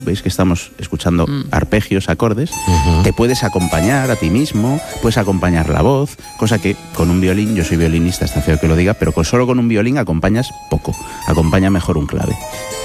veis que estamos escuchando arpegios, acordes, te puedes acompañar a ti mismo, puedes acompañar la voz, cosa que con un violín, yo soy violinista, está feo que lo diga, pero solo con un violín acompañas poco, acompaña mejor un clave.